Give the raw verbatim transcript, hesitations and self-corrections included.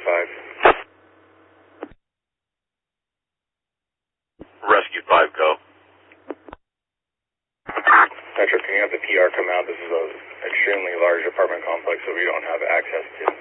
five. Rescue five, go. Metro, can you have the P R come out? This is an extremely large apartment complex that we don't have access to.